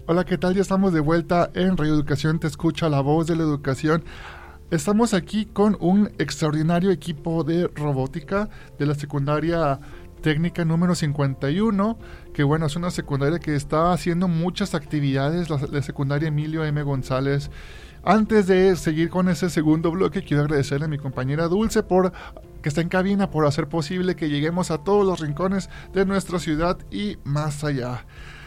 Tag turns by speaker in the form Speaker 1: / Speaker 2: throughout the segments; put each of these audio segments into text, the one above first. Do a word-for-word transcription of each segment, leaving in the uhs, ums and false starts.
Speaker 1: Hola, ¿qué tal? Ya estamos de vuelta en Radio Educación Te Escucha, la voz de la educación. Estamos aquí con un extraordinario equipo de robótica de la secundaria técnica número cincuenta y uno, que bueno, es una secundaria que está haciendo muchas actividades, la, la secundaria Emilio M. González. Antes de seguir con ese segundo bloque, quiero agradecerle a mi compañera Dulce por que está en cabina, por hacer posible que lleguemos a todos los rincones de nuestra ciudad y más allá.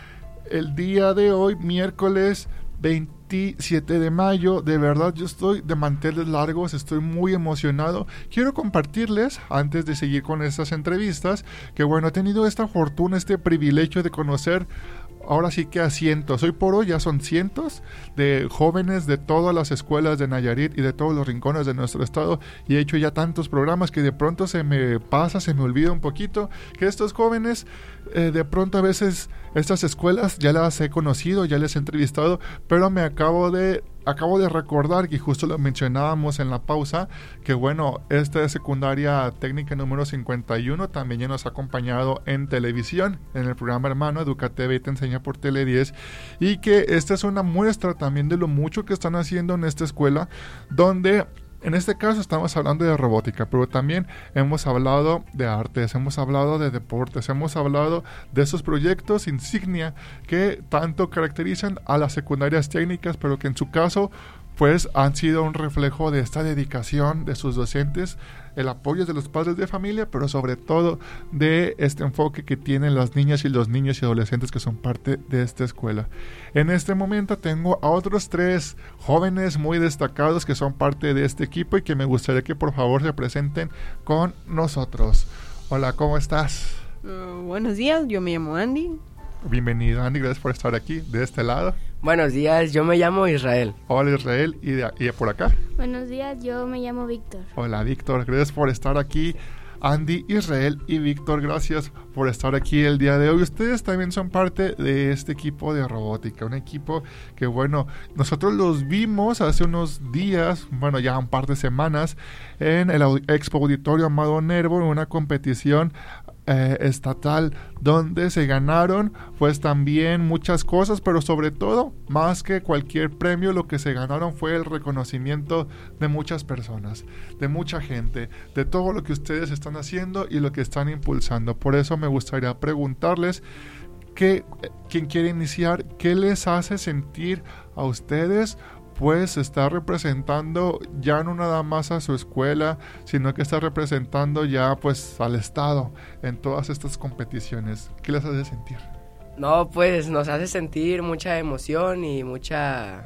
Speaker 1: El día de hoy, miércoles veintisiete de mayo, de verdad yo estoy de manteles largos, estoy muy emocionado. Quiero compartirles, antes de seguir con estas entrevistas, que bueno, he tenido esta fortuna, este privilegio de conocer ahora sí que a cientos, hoy por hoy ya son cientos de jóvenes de todas las escuelas de Nayarit y de todos los rincones de nuestro estado, y he hecho ya tantos programas que de pronto se me pasa, se me olvida un poquito que estos jóvenes, eh, de pronto a veces estas escuelas ya las he conocido, ya les he entrevistado, pero me acabo de acabo de recordar, que justo lo mencionábamos en la pausa, que bueno, esta secundaria técnica número cincuenta y uno también ya nos ha acompañado en televisión, en el programa hermano EducaTV y Te Enseña por Tele diez, y que esta es una muestra también de lo mucho que están haciendo en esta escuela, donde en este caso estamos hablando de robótica, pero también hemos hablado de artes, hemos hablado de deportes, hemos hablado de esos proyectos insignia que tanto caracterizan a las secundarias técnicas, pero que en su caso pues han sido un reflejo de esta dedicación de sus docentes, el apoyo de los padres de familia, pero sobre todo de este enfoque que tienen las niñas y los niños y adolescentes que son parte de esta escuela. En este momento tengo a otros tres jóvenes muy destacados que son parte de este equipo y que me gustaría que por favor se presenten con nosotros. Hola, ¿cómo estás?
Speaker 2: Uh, buenos días, yo me llamo Andy.
Speaker 1: Bienvenido, Andy, gracias por estar aquí, de este lado.
Speaker 3: Buenos días, yo me llamo Israel.
Speaker 1: Hola, Israel, y de, y de por acá.
Speaker 4: Buenos días, yo me llamo Víctor.
Speaker 1: Hola, Víctor, gracias por estar aquí. Andy, Israel y Víctor, gracias por estar aquí el día de hoy. Ustedes también son parte de este equipo de robótica, un equipo que, bueno, nosotros los vimos hace unos días, bueno, ya un par de semanas, en el Expo Auditorio Amado Nervo, en una competición Eh, estatal, donde se ganaron pues también muchas cosas, pero sobre todo, más que cualquier premio, lo que se ganaron fue el reconocimiento de muchas personas, de mucha gente, de todo lo que ustedes están haciendo y lo que están impulsando. Por eso me gustaría preguntarles que, ¿quién quiere iniciar? ¿Qué les hace sentir a ustedes pues está representando ya no nada más a su escuela, sino que está representando ya pues al estado en todas estas competiciones? ¿Qué les hace sentir?
Speaker 3: No, pues nos hace sentir mucha emoción y mucha,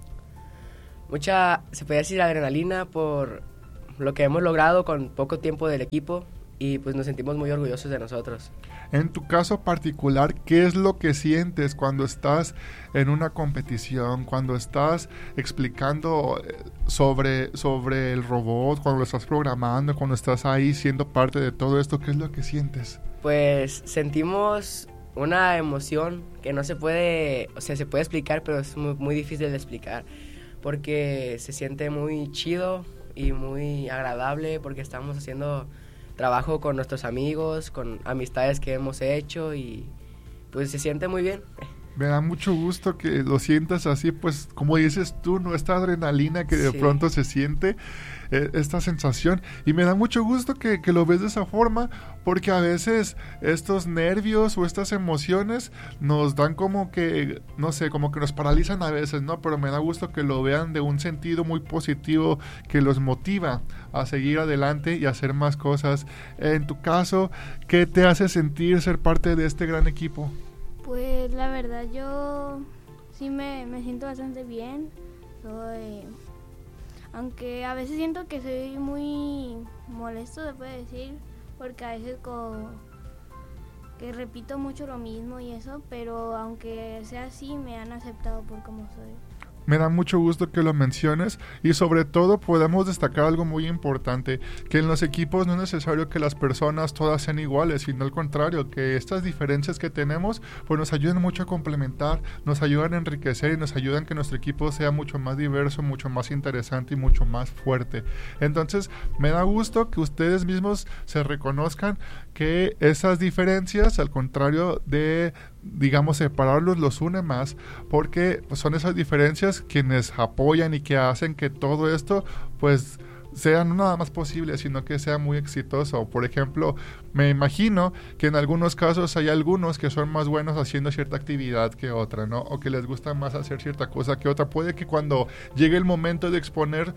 Speaker 3: mucha, se puede decir, adrenalina por lo que hemos logrado con poco tiempo del equipo, y pues nos sentimos muy orgullosos de nosotros.
Speaker 1: En tu caso particular, ¿qué es lo que sientes cuando estás en una competición, cuando estás explicando sobre, sobre el robot, cuando lo estás programando, cuando estás ahí siendo parte de todo esto? ¿Qué es lo que sientes?
Speaker 3: Pues sentimos una emoción que no se puede, o sea, se puede explicar, pero es muy, muy difícil de explicar, porque se siente muy chido y muy agradable, porque estamos haciendo trabajo con nuestros amigos, con amistades que hemos hecho, y pues se siente muy bien.
Speaker 1: Me da mucho gusto que lo sientas así, pues como dices tú, ¿no? Esta adrenalina que de sí. pronto se siente, eh, esta sensación, y me da mucho gusto que, que lo ves de esa forma, porque a veces estos nervios o estas emociones nos dan como que, no sé, como que nos paralizan a veces, ¿no? Pero me da gusto que lo vean de un sentido muy positivo, que los motiva a seguir adelante y a hacer más cosas. En tu caso, ¿qué te hace sentir ser parte de este gran equipo?
Speaker 4: Pues la verdad yo sí me, me siento bastante bien. Soy, aunque a veces siento que soy muy molesto, se puede decir, porque a veces como que repito mucho lo mismo y eso, pero aunque sea así me han aceptado por cómo soy.
Speaker 1: Me da mucho gusto que lo menciones, y sobre todo podemos destacar algo muy importante, que en los equipos no es necesario que las personas todas sean iguales, sino al contrario, que estas diferencias que tenemos pues nos ayudan mucho a complementar, nos ayudan a enriquecer y nos ayudan a que nuestro equipo sea mucho más diverso, mucho más interesante y mucho más fuerte. Entonces me da gusto que ustedes mismos se reconozcan que esas diferencias, al contrario de digamos, separarlos los une más, porque son esas diferencias quienes apoyan y que hacen que todo esto, pues, sea no nada más posible, sino que sea muy exitoso. Por ejemplo, me imagino que en algunos casos hay algunos que son más buenos haciendo cierta actividad que otra, ¿no? O que les gusta más hacer cierta cosa que otra. Puede que cuando llegue el momento de exponer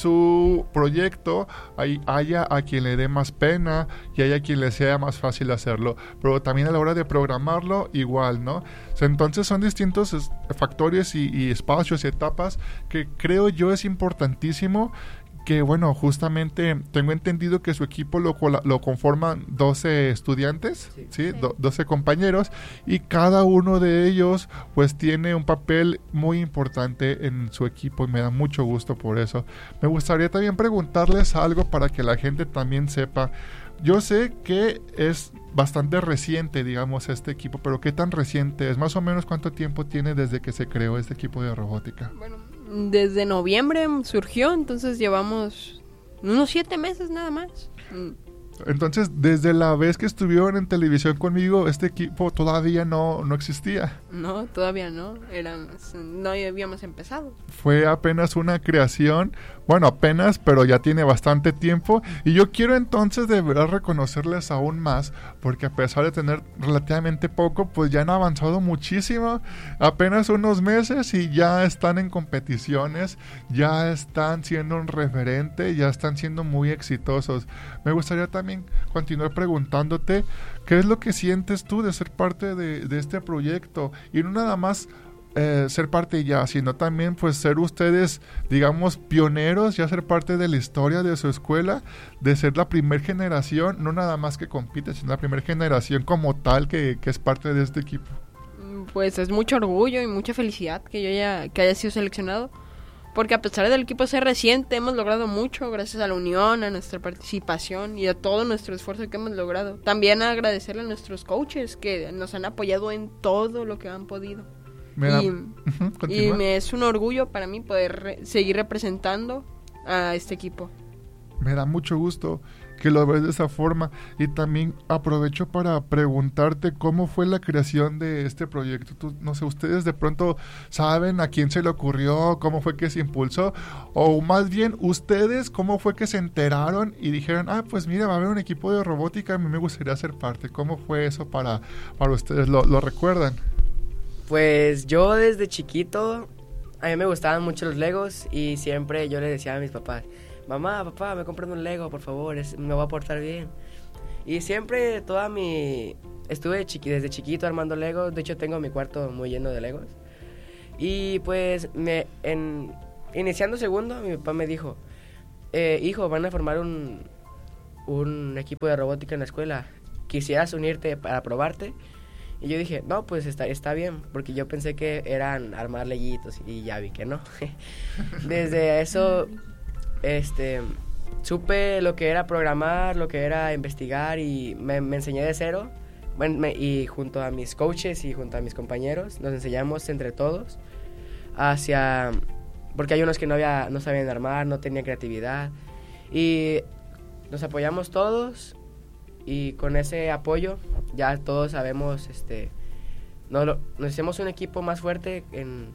Speaker 1: su proyecto, hay, haya a quien le dé más pena y haya a quien le sea más fácil hacerlo. Pero también a la hora de programarlo, igual, ¿no? Entonces son distintos es, factores y, y espacios y etapas que creo yo es importantísimo que, bueno, justamente tengo entendido que su equipo lo, lo conforman doce estudiantes, ¿sí? ¿sí? sí. Do, doce compañeros, y cada uno de ellos pues tiene un papel muy importante en su equipo y me da mucho gusto por eso. Me gustaría también preguntarles algo para que la gente también sepa. Yo sé que es bastante reciente, digamos, este equipo, pero ¿qué tan reciente es? Más o menos, ¿cuánto tiempo tiene desde que se creó este equipo de robótica?
Speaker 2: Bueno, desde noviembre surgió, entonces llevamos unos siete meses nada más.
Speaker 1: Entonces, desde la vez que estuvieron en televisión conmigo, este equipo todavía no, no existía.
Speaker 2: No, todavía no, Eran, no habíamos empezado.
Speaker 1: Fue apenas una creación, bueno, apenas, pero ya tiene bastante tiempo. Y yo quiero entonces de verdad reconocerles aún más, porque a pesar de tener relativamente poco, pues ya han avanzado muchísimo. Apenas unos meses y ya están en competiciones, ya están siendo un referente, ya están siendo muy exitosos. Me gustaría también continuar preguntándote qué es lo que sientes tú de ser parte de, de este proyecto, y no nada más eh, ser parte ya, sino también pues ser ustedes, digamos, pioneros, ya ser parte de la historia de su escuela, de ser la primer generación, no nada más que compite, sino la primera generación como tal que, que es parte de este equipo.
Speaker 2: Pues es mucho orgullo y mucha felicidad que yo haya, que haya sido seleccionado, porque a pesar del equipo ser reciente, hemos logrado mucho gracias a la unión, a nuestra participación y a todo nuestro esfuerzo que hemos logrado. También agradecerle a nuestros coaches que nos han apoyado en todo lo que han podido.
Speaker 1: Me da...
Speaker 2: Y,
Speaker 1: uh-huh,
Speaker 2: y me es un orgullo para mí poder re- seguir representando a este equipo.
Speaker 1: Me da mucho gusto que lo ves de esa forma, y también aprovecho para preguntarte cómo fue la creación de este proyecto. Tú, no sé, ustedes de pronto saben a quién se le ocurrió, cómo fue que se impulsó, o más bien ustedes cómo fue que se enteraron y dijeron, ah, pues mira, va a haber un equipo de robótica, a mí me gustaría ser parte. ¿Cómo fue eso para, para ustedes? ¿Lo, lo recuerdan?
Speaker 3: Pues yo desde chiquito, a mí me gustaban mucho los Legos y siempre yo le decía a mis papás, mamá, papá, me compran un Lego, por favor, es, me voy a portar bien. Y siempre, toda mi... Estuve chiqui, desde chiquito armando Legos. De hecho, tengo mi cuarto muy lleno de Legos. Y pues, me, en, iniciando segundo, mi papá me dijo, eh, hijo, van a formar un, un equipo de robótica en la escuela. ¿Quisieras unirte para probarte? Y yo dije, no, pues está, está bien, porque yo pensé que eran armar leguitos y ya vi que no. Desde eso... Este, supe lo que era programar, lo que era investigar, y me, me enseñé de cero. Bueno, me, y junto a mis coaches y junto a mis compañeros nos enseñamos entre todos hacia, porque hay unos que no había, no sabían armar, no tenían creatividad, y nos apoyamos todos, y con ese apoyo ya todos sabemos, este, nos, nos hicimos un equipo más fuerte en,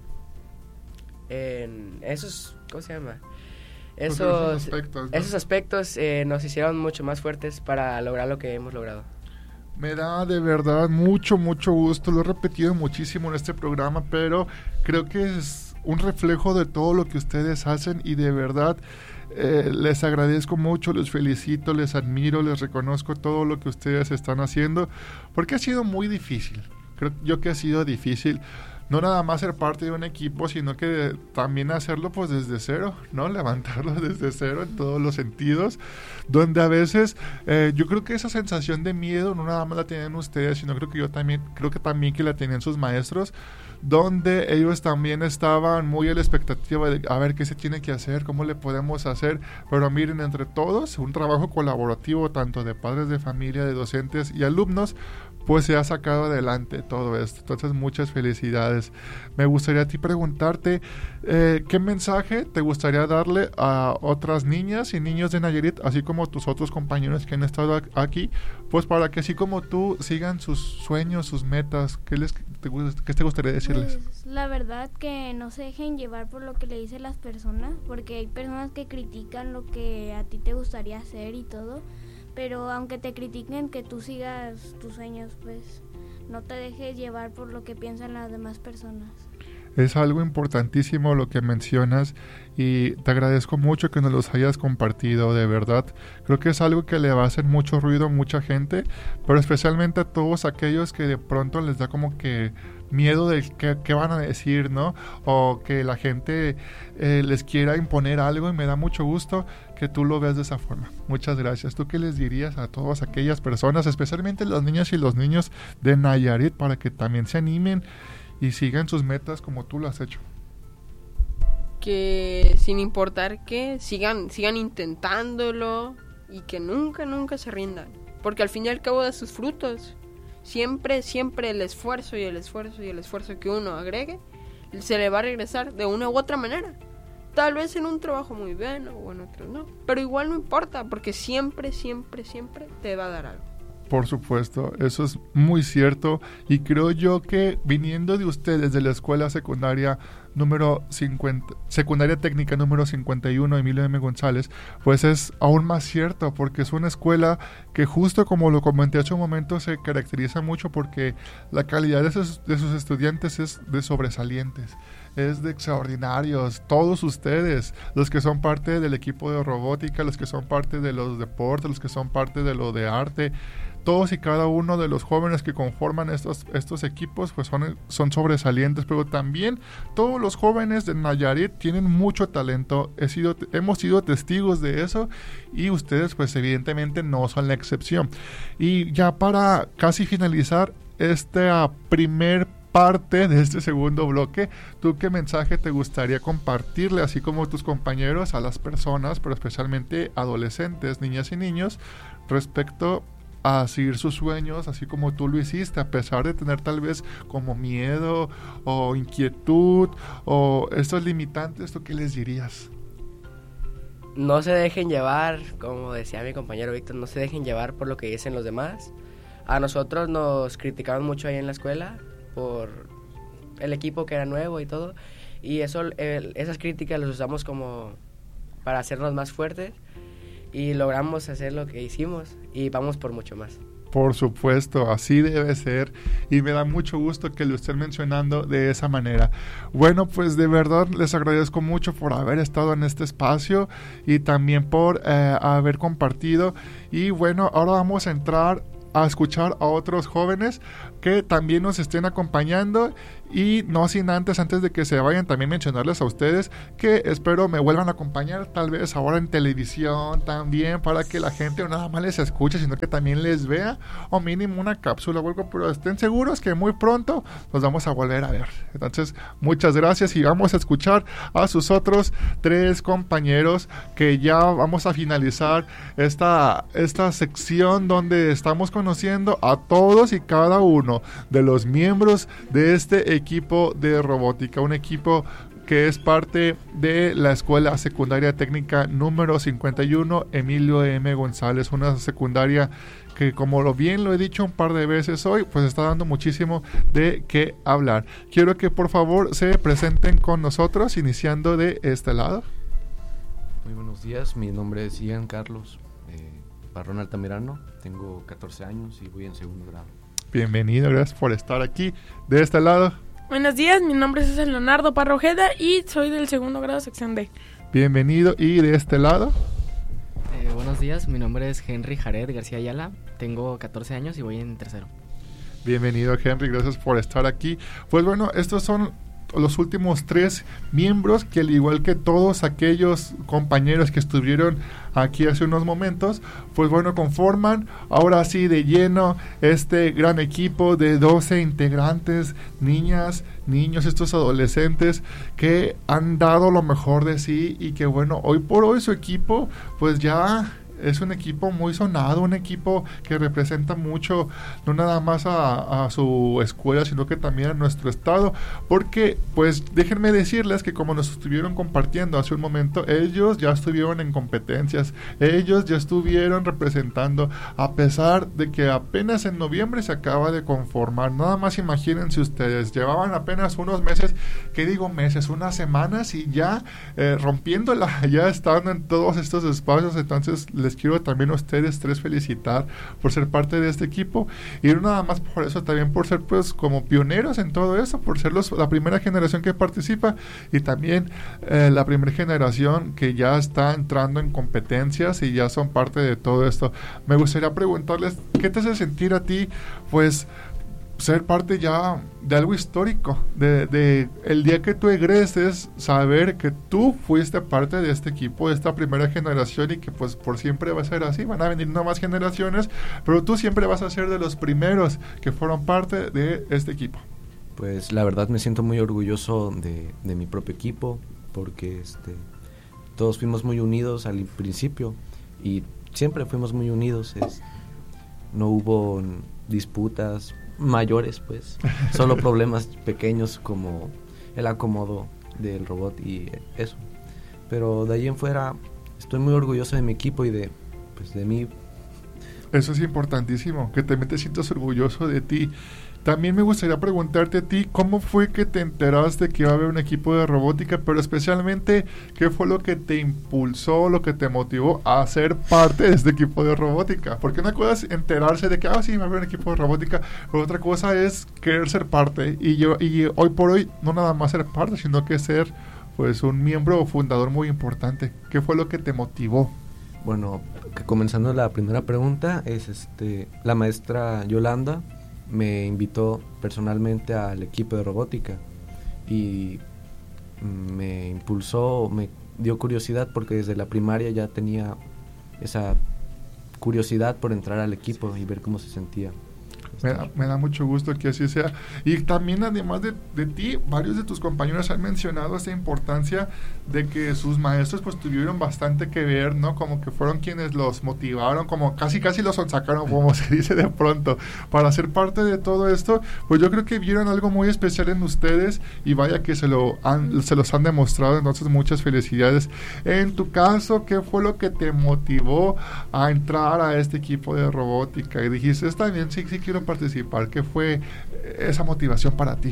Speaker 3: en esos, ¿cómo se llama? Esos aspectos, ¿no? esos aspectos eh, nos hicieron mucho más fuertes para lograr lo que hemos logrado.
Speaker 1: Me da de verdad mucho, mucho gusto. Lo he repetido muchísimo en este programa, pero creo que es un reflejo de todo lo que ustedes hacen, y de verdad eh, les agradezco mucho, les felicito, les admiro, les reconozco todo lo que ustedes están haciendo, porque ha sido muy difícil. Creo yo que ha sido difícil no nada más ser parte de un equipo, sino que también hacerlo pues desde cero, ¿no? Levantarlo desde cero en todos los sentidos, donde a veces eh, yo creo que esa sensación de miedo no nada más la tienen ustedes, sino creo que yo también, creo que también que la tenían sus maestros, donde ellos también estaban muy a la expectativa de a ver qué se tiene que hacer, cómo le podemos hacer, pero miren, entre todos, un trabajo colaborativo tanto de padres de familia, de docentes y alumnos, pues se ha sacado adelante todo esto. Entonces, muchas felicidades. Me gustaría a ti preguntarte, eh, ¿qué mensaje te gustaría darle a otras niñas y niños de Nayarit, así como tus otros compañeros que han estado aquí, pues para que así como tú sigan sus sueños, sus metas? ¿Qué, les, te, qué te gustaría decirles?
Speaker 4: Pues, la verdad que no se dejen llevar por lo que le dicen las personas, porque hay personas que critican lo que a ti te gustaría hacer y todo, pero aunque te critiquen, que tú sigas tus sueños, pues no te dejes llevar por lo que piensan las demás personas.
Speaker 1: Es algo importantísimo lo que mencionas y te agradezco mucho que nos los hayas compartido, de verdad. Creo que es algo que le va a hacer mucho ruido a mucha gente, pero especialmente a todos aquellos que de pronto les da como que miedo de qué, qué van a decir, ¿no? O que la gente eh, les quiera imponer algo, y me da mucho gusto que tú lo veas de esa forma. Muchas gracias. ¿Tú qué les dirías a todas aquellas personas, especialmente las niñas y los niños de Nayarit, para que también se animen y sigan sus metas como tú lo has hecho?
Speaker 2: Que sin importar qué, sigan, sigan intentándolo y que nunca, nunca se rindan. Porque al fin y al cabo da sus frutos. Siempre, siempre el esfuerzo y el esfuerzo y el esfuerzo que uno agregue se le va a regresar de una u otra manera. Tal vez en un trabajo muy bien o en otro no. Pero igual no importa, porque siempre, siempre, siempre te va a dar algo.
Speaker 1: Por supuesto, eso es muy cierto, y creo yo que viniendo de ustedes de la escuela secundaria número cincuenta, secundaria técnica número cincuenta y uno, Emilio M. González, pues es aún más cierto, porque es una escuela que, justo como lo comenté hace un momento, se caracteriza mucho porque la calidad de sus, de sus estudiantes es de sobresalientes, es de extraordinarios. Todos ustedes, los que son parte del equipo de robótica, los que son parte de los deportes, los que son parte de lo de arte, todos y cada uno de los jóvenes que conforman estos, estos equipos pues son, son sobresalientes, pero también todos los jóvenes de Nayarit tienen mucho talento. He sido, hemos sido testigos de eso, y ustedes pues evidentemente no son la excepción. Y ya para casi finalizar esta primer parte de este segundo bloque, ¿tú qué mensaje te gustaría compartirle, así como tus compañeros, a las personas, pero especialmente adolescentes, niñas y niños, respecto a seguir sus sueños, así como tú lo hiciste, a pesar de tener tal vez como miedo o inquietud o estos limitantes? ¿Tú qué les dirías?
Speaker 3: No se dejen llevar, como decía mi compañero Víctor, no se dejen llevar por lo que dicen los demás. A nosotros nos criticaban mucho ahí en la escuela por el equipo que era nuevo y todo, y eso, el, esas críticas las usamos como para hacernos más fuertes, y logramos hacer lo que hicimos y vamos por mucho más.
Speaker 1: Por supuesto, así debe ser, y me da mucho gusto que lo estén mencionando de esa manera. Bueno, pues de verdad les agradezco mucho por haber estado en este espacio y también por eh, haber compartido. Y bueno, ahora vamos a entrar a escuchar a otros jóvenes que también nos estén acompañando, y no sin antes, antes de que se vayan, también mencionarles a ustedes que espero me vuelvan a acompañar, tal vez ahora en televisión también, para que la gente no nada más les escuche, sino que también les vea, o mínimo una cápsula o algo, pero estén seguros que muy pronto nos vamos a volver a ver. Entonces, muchas gracias, y vamos a escuchar a sus otros tres compañeros, que ya vamos a finalizar esta, esta sección donde estamos conociendo a todos y cada uno de los miembros de este equipo de robótica, un equipo que es parte de la escuela secundaria técnica número cincuenta y uno, Emilio M. González, una secundaria que, como lo bien lo he dicho un par de veces hoy, pues está dando muchísimo de qué hablar. Quiero que por favor se presenten con nosotros, iniciando de este lado.
Speaker 5: Muy buenos días, mi nombre es Ian Carlos eh, Parrón Altamirano, tengo catorce años y voy en segundo grado.
Speaker 1: Bienvenido, gracias por estar aquí. De este lado.
Speaker 6: Buenos días, mi nombre es César Leonardo Parra Ojeda y soy del segundo grado, sección D.
Speaker 1: Bienvenido. Y de este lado.
Speaker 7: Eh, buenos días, mi nombre es Henry Jared García Ayala, tengo catorce años y voy en tercero.
Speaker 1: Bienvenido, Henry, gracias por estar aquí. Pues bueno, estos son los últimos tres miembros que, al igual que todos aquellos compañeros que estuvieron aquí hace unos momentos, pues bueno, conforman ahora sí de lleno este gran equipo de doce integrantes, niñas, niños, estos adolescentes que han dado lo mejor de sí, y que bueno, hoy por hoy su equipo pues ya es un equipo muy sonado, un equipo que representa mucho, no nada más a, a su escuela, sino que también a nuestro estado, porque pues déjenme decirles que como nos estuvieron compartiendo hace un momento, ellos ya estuvieron en competencias, ellos ya estuvieron representando, a pesar de que apenas en noviembre se acaba de conformar. Nada más imagínense ustedes, llevaban apenas unos meses, ¿qué digo meses? Unas semanas y ya eh, rompiéndola, ya están en todos estos espacios. Entonces les quiero también a ustedes tres felicitar por ser parte de este equipo, y no nada más por eso, también por ser pues como pioneros en todo eso, por ser los, la primera generación que participa, y también eh, la primera generación que ya está entrando en competencias y ya son parte de todo esto. Me gustaría preguntarles, ¿qué te hace sentir a ti pues ser parte ya de algo histórico, de, de el día que tú egreses, saber que tú fuiste parte de este equipo, de esta primera generación, y que pues por siempre va a ser así, van a venir nuevas generaciones, pero tú siempre vas a ser de los primeros que fueron parte de este equipo?
Speaker 5: Pues la verdad me siento muy orgulloso de, de mi propio equipo, porque este, todos fuimos muy unidos al principio, y siempre fuimos muy unidos, es, no hubo disputas mayores, pues solo problemas pequeños como el acomodo del robot y eso, pero de ahí en fuera estoy muy orgulloso de mi equipo y de pues de mí.
Speaker 1: Eso es importantísimo, que también te sientas orgulloso de ti. También me gustaría preguntarte a ti, ¿cómo fue que te enteraste que iba a haber un equipo de robótica? Pero especialmente, ¿qué fue lo que te impulsó, lo que te motivó a ser parte de este equipo de robótica? Porque una cosa es enterarse de que, ah, sí, va a haber un equipo de robótica, pero otra cosa es querer ser parte. Y yo y hoy por hoy, no nada más ser parte, sino que ser pues un miembro o fundador muy importante. ¿Qué fue lo que te motivó?
Speaker 5: Bueno, que comenzando la primera pregunta, es este la maestra Yolanda me invitó personalmente al equipo de robótica y me impulsó, me dio curiosidad, porque desde la primaria ya tenía esa curiosidad por entrar al equipo y ver cómo se sentía.
Speaker 1: Me da, me da mucho gusto que así sea. Y también, además de, de ti, varios de tus compañeros han mencionado esa importancia de que sus maestros pues tuvieron bastante que ver, ¿no? Como que fueron quienes los motivaron, como casi casi los sacaron, como se dice de pronto, para ser parte de todo esto. Pues yo creo que vieron algo muy especial en ustedes, y vaya que se lo han, se los han demostrado. Entonces muchas felicidades. En tu caso, ¿qué fue lo que te motivó a entrar a este equipo de robótica? Y dijiste, está bien, sí, sí quiero participar. ¿Qué fue esa motivación para ti?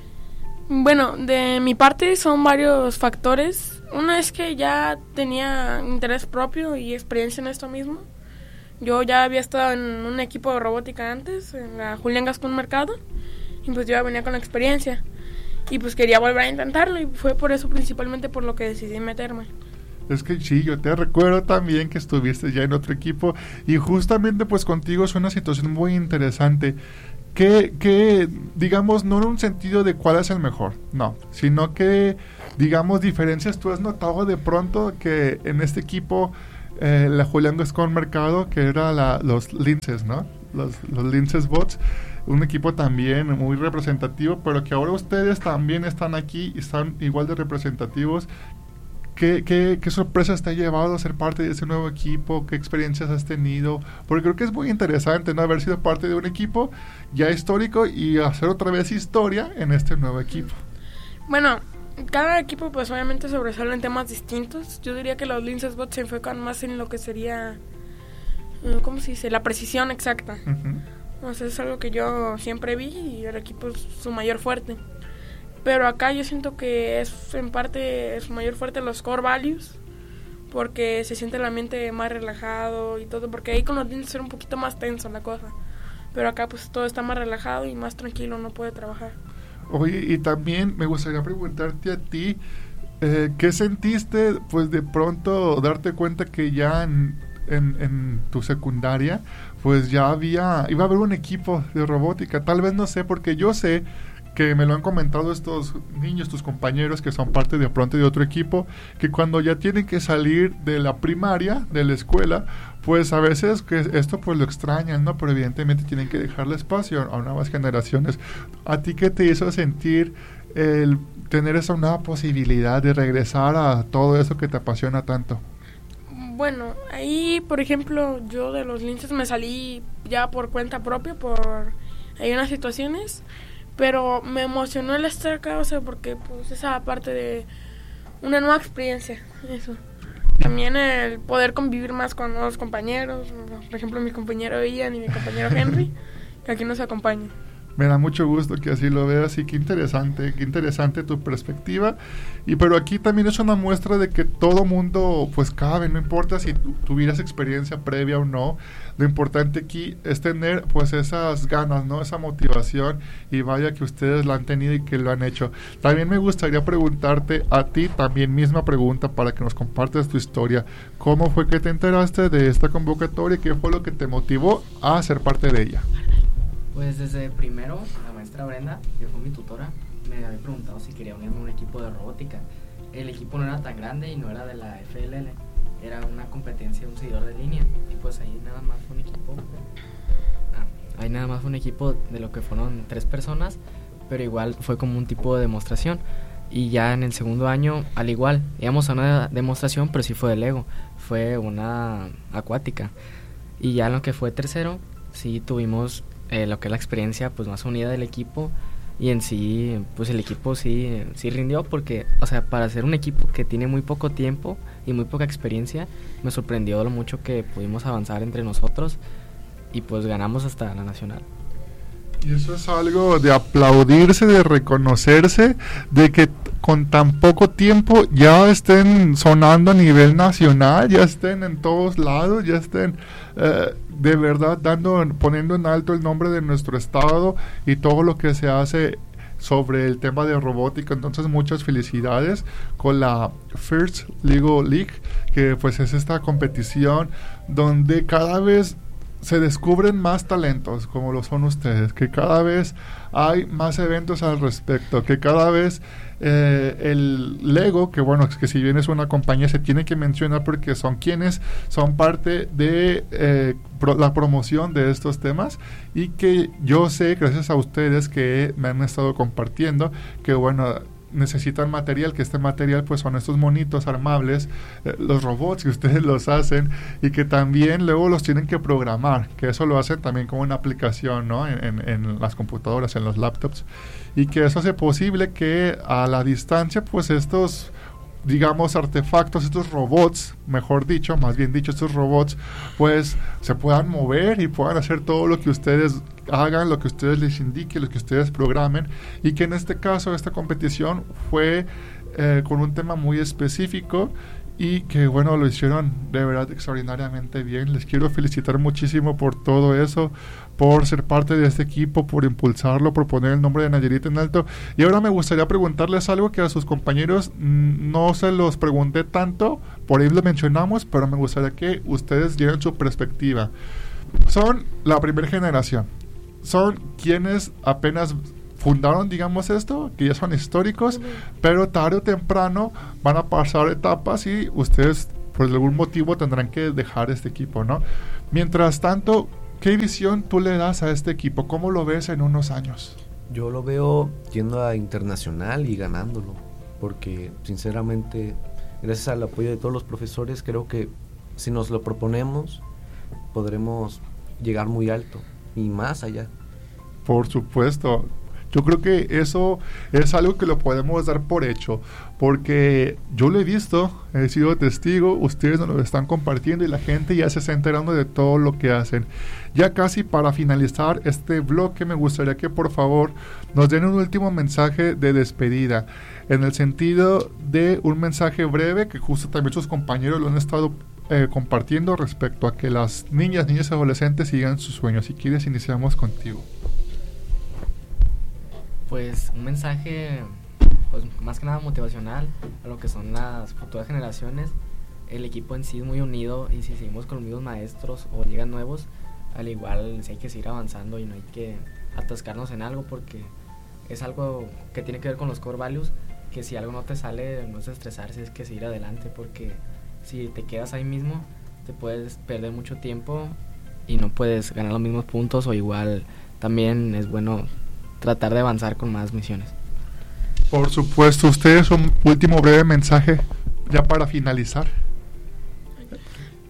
Speaker 6: Bueno, de mi parte son varios factores. Uno es que ya tenía interés propio y experiencia en esto mismo. Yo ya había estado en un equipo de robótica antes, en la Julián Gascón Mercado, y pues yo ya venía con la experiencia y pues quería volver a intentarlo, y fue por eso principalmente por lo que decidí meterme.
Speaker 1: Es que sí, yo te recuerdo también que estuviste ya en otro equipo, y justamente pues contigo es una situación muy interesante, que, que digamos no en un sentido de cuál es el mejor, no, sino que digamos diferencias. Tú has notado de pronto que en este equipo eh, la Julián Gascón Mercado, que era la, los linces, ¿no? Los, los linces bots, un equipo también muy representativo, pero que ahora ustedes también están aquí y están igual de representativos. ¿Qué, qué, ¿Qué sorpresas te ha llevado a ser parte de ese nuevo equipo? ¿Qué experiencias has tenido? Porque creo que es muy interesante, ¿no?, haber sido parte de un equipo ya histórico y hacer otra vez historia en este nuevo equipo.
Speaker 6: Bueno, cada equipo pues obviamente sobresale en temas distintos. Yo diría que los Linces Bots se enfocan más en lo que sería, ¿cómo se dice?, la precisión exacta. Uh-huh. O sea, es algo que yo siempre vi, y el equipo es su mayor fuerte. Pero acá yo siento que es en parte su mayor fuerte los core values, porque se siente el ambiente más relajado y todo, porque ahí con los linces era un poquito más tenso la cosa, pero acá pues todo está más relajado y más tranquilo, uno puede trabajar.
Speaker 1: Oye, y también me gustaría preguntarte a ti, eh, ¿qué sentiste pues de pronto darte cuenta que ya en, en, en tu secundaria pues ya había, iba a haber un equipo de robótica? Tal vez no sé, porque yo sé que me lo han comentado estos niños, tus compañeros que son parte de pronto de otro equipo, que cuando ya tienen que salir de la primaria, de la escuela, pues a veces que esto pues lo extrañan, ¿no? Pero evidentemente tienen que dejarle espacio a nuevas generaciones. ¿A ti qué te hizo sentir el tener esa nueva posibilidad de regresar a todo eso que te apasiona tanto?
Speaker 6: Bueno, ahí, por ejemplo, yo de los linces me salí ya por cuenta propia, por hay unas situaciones, pero me emocionó el estar acá, o sea, porque pues esa parte de una nueva experiencia, eso. También el poder convivir más con nuevos compañeros, por ejemplo, mi compañero Ian y mi compañero Henry, que aquí nos acompañan.
Speaker 1: Me da mucho gusto que así lo veas y qué interesante, qué interesante tu perspectiva. Y pero aquí también es una muestra de que todo mundo pues cabe, no importa si tu, tuvieras experiencia previa o no. Lo importante aquí es tener pues esas ganas, ¿no? Esa motivación, y vaya que ustedes la han tenido y que lo han hecho. También me gustaría preguntarte a ti, también misma pregunta para que nos compartas tu historia. ¿Cómo fue que te enteraste de esta convocatoria? ¿Qué fue lo que te motivó a ser parte de ella?
Speaker 7: Pues desde primero, la maestra Brenda, que fue mi tutora, me había preguntado si quería unirme a un equipo de robótica. El equipo no era tan grande y no era de la F L L, era una competencia de un seguidor de línea. Y pues ahí nada más fue un equipo, ah, ahí nada más fue un equipo de lo que fueron tres personas, pero igual fue como un tipo de demostración. Y ya en el segundo año, al igual, íbamos a una demostración, pero sí fue de Lego, fue una acuática. Y ya en lo que fue tercero, sí tuvimos Eh, lo que es la experiencia pues más unida del equipo, y en sí pues el equipo sí sí rindió, porque o sea, para ser un equipo que tiene muy poco tiempo y muy poca experiencia, me sorprendió lo mucho que pudimos avanzar entre nosotros, y pues ganamos hasta la nacional.
Speaker 1: Y eso es algo de aplaudirse, de reconocerse, de que con tan poco tiempo ya estén sonando a nivel nacional, ya estén en todos lados, ya estén eh, de verdad dando, poniendo en alto el nombre de nuestro estado y todo lo que se hace sobre el tema de robótica. Entonces muchas felicidades con la First Lego League, que pues es esta competición donde cada vez se descubren más talentos como lo son ustedes, que cada vez hay más eventos al respecto, que cada vez eh, el Lego, que bueno, que si bien es una compañía, se tiene que mencionar porque son quienes son parte de eh, pro, la promoción de estos temas, y que yo sé, gracias a ustedes que me han estado compartiendo, que bueno, necesitan material, que este material pues son estos monitos armables, eh, los robots que ustedes los hacen, y que también luego los tienen que programar, que eso lo hacen también como una aplicación, ¿no? en, en, en las computadoras, en los laptops, y que eso hace posible que a la distancia pues estos, digamos, artefactos, estos robots, mejor dicho, más bien dicho, estos robots, pues se puedan mover y puedan hacer todo lo que ustedes hagan, lo que ustedes les indiquen, lo que ustedes programen, y que en este caso esta competición fue eh, con un tema muy específico, y que bueno, lo hicieron de verdad extraordinariamente bien. Les quiero felicitar muchísimo por todo eso, por ser parte de este equipo, por impulsarlo, por poner el nombre de Nayarit en alto. Y ahora me gustaría preguntarles algo que a sus compañeros mmm, no se los pregunté tanto, por ahí lo mencionamos, pero me gustaría que ustedes dieran su perspectiva. Son la primera generación, son quienes apenas fundaron, digamos, esto, que ya son históricos, uh-huh. pero tarde o temprano van a pasar etapas y ustedes por algún motivo tendrán que dejar este equipo, ¿no? Mientras tanto, ¿qué visión tú le das a este equipo? ¿Cómo lo ves en unos años?
Speaker 5: Yo lo veo yendo a internacional y ganándolo, porque sinceramente, gracias al apoyo de todos los profesores, creo que si nos lo proponemos, podremos llegar muy alto y más allá.
Speaker 1: Por supuesto. Yo creo que eso es algo que lo podemos dar por hecho, porque yo lo he visto, he sido testigo, ustedes nos lo están compartiendo y la gente ya se está enterando de todo lo que hacen. Ya casi para finalizar este bloque, me gustaría que por favor nos den un último mensaje de despedida, en el sentido de un mensaje breve que justo también sus compañeros lo han estado eh, compartiendo respecto a que las niñas, niños y adolescentes sigan sus sueños. Si quieres, iniciamos contigo.
Speaker 7: Pues un mensaje, pues más que nada motivacional a lo que son las futuras generaciones. El equipo en sí es muy unido, y si seguimos con los mismos maestros o llegan nuevos, al igual sí hay que seguir avanzando y no hay que atascarnos en algo, porque es algo que tiene que ver con los core values, que si algo no te sale, no es estresarse, es que seguir adelante, porque si te quedas ahí mismo te puedes perder mucho tiempo y no puedes ganar los mismos puntos, o igual también es bueno tratar de avanzar con más misiones.
Speaker 1: Por supuesto. Ustedes, un último breve mensaje ya para finalizar.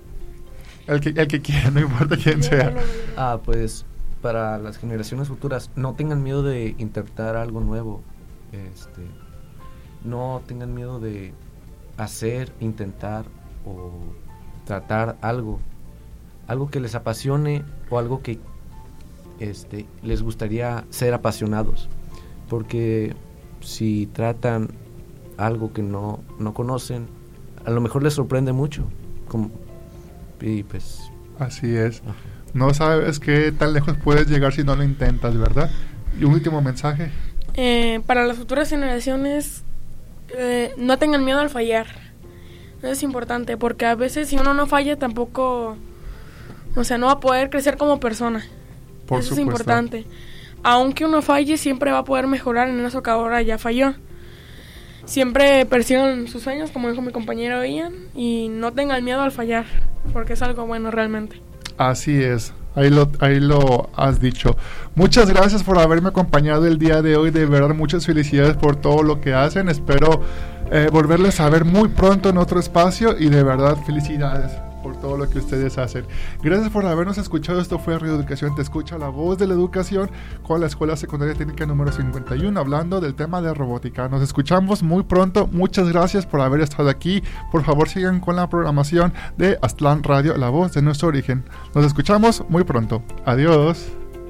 Speaker 1: El que, el que quiera, no importa quién sea.
Speaker 5: Ah, pues para las generaciones futuras, no tengan miedo de intentar algo nuevo. Este, no tengan miedo de hacer, intentar o tratar algo. Algo que les apasione o algo que este, les gustaría ser apasionados. Porque si tratan algo que no, no conocen, a lo mejor les sorprende mucho. Como, y pues...
Speaker 1: Así es. Ajá. No sabes qué tan lejos puedes llegar si no lo intentas, ¿verdad? Y un último mensaje.
Speaker 6: Eh, para las futuras generaciones, eh, no tengan miedo al fallar. Eso es importante, porque a veces si uno no falla tampoco, o sea, no va a poder crecer como persona.
Speaker 1: Por
Speaker 6: Eso
Speaker 1: supuesto.
Speaker 6: es importante. Aunque uno falle, siempre va a poder mejorar en eso que ahora ya falló. Siempre persigan sus sueños, como dijo mi compañero Ian, y no tengan miedo al fallar, porque es algo bueno realmente.
Speaker 1: Así es, ahí lo, ahí lo has dicho. Muchas gracias por haberme acompañado el día de hoy, de verdad muchas felicidades por todo lo que hacen. Espero eh, volverles a ver muy pronto en otro espacio y de verdad felicidades por todo lo que ustedes hacen. Gracias por habernos escuchado. Esto fue Reeducación Te Escucha, la voz de la educación, con la Escuela Secundaria Técnica número cincuenta y uno, hablando del tema de robótica. Nos escuchamos muy pronto. Muchas gracias por haber estado aquí. Por favor, sigan con la programación de Aztlán Radio, la voz de nuestro origen. Nos escuchamos muy pronto. Adiós.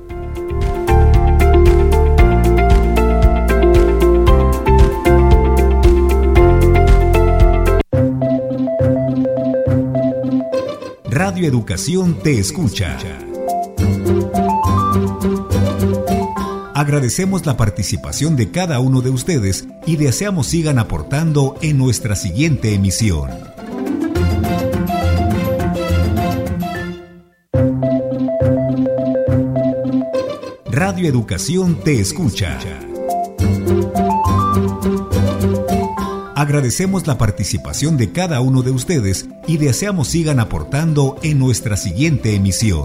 Speaker 8: Radio Educación Te Escucha. Agradecemos la participación de cada uno de ustedes y deseamos sigan aportando en nuestra siguiente emisión. Radio Educación Te Escucha. Agradecemos la participación de cada uno de ustedes y deseamos sigan aportando en nuestra siguiente emisión.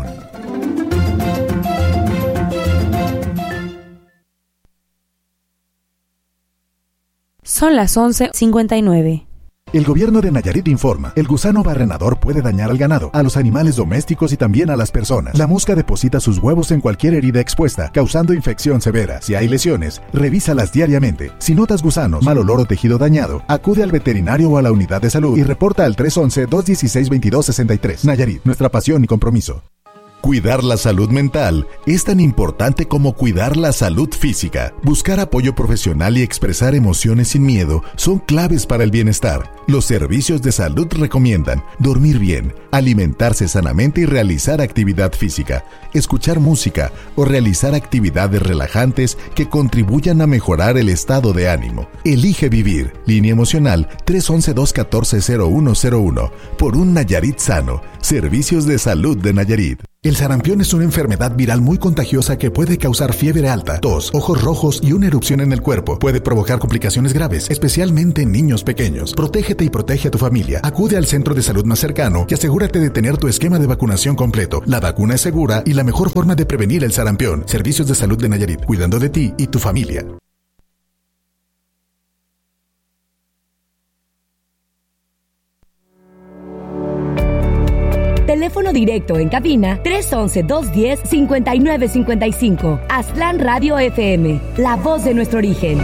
Speaker 9: Son las once cincuenta y nueve.
Speaker 10: El gobierno de Nayarit informa, el gusano barrenador puede dañar al ganado, a los animales domésticos y también a las personas. La mosca deposita sus huevos en cualquier herida expuesta, causando infección severa. Si hay lesiones, revísalas diariamente. Si notas gusanos, mal olor o tejido dañado, acude al veterinario o a la unidad de salud y reporta al tres once, dos dieciséis, veintidós sesenta y tres. Nayarit, nuestra pasión y compromiso.
Speaker 11: Cuidar la salud mental es tan importante como cuidar la salud física. Buscar apoyo profesional y expresar emociones sin miedo son claves para el bienestar. Los servicios de salud recomiendan dormir bien, alimentarse sanamente y realizar actividad física, escuchar música o realizar actividades relajantes que contribuyan a mejorar el estado de ánimo. Elige vivir. Línea emocional tres once, dos catorce, cero uno cero uno. Por un Nayarit sano. Servicios de salud de Nayarit.
Speaker 10: El sarampión es una enfermedad viral muy contagiosa que puede causar fiebre alta, tos, ojos rojos y una erupción en el cuerpo. Puede provocar complicaciones graves, especialmente en niños pequeños. Protégete y protege a tu familia. Acude al centro de salud más cercano y asegúrate de tener tu esquema de vacunación completo. La vacuna es segura y la mejor forma de prevenir el sarampión. Servicios de salud de Nayarit, cuidando de ti y tu familia.
Speaker 9: Teléfono directo en cabina tres once, dos diez, cincuenta y nueve cincuenta y cinco. Aztlán Radio F M, la voz de nuestro origen.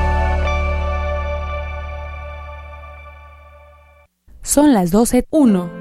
Speaker 9: Son las doce uno.